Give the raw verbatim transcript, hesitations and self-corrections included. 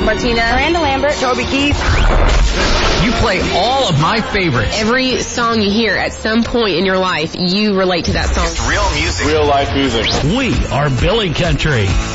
Martina, Miranda Lambert, Toby Keith. You play all of my favorites. Every song you hear at some point in your life, you relate to that song. It's real music. Real life music. We are Billy Country.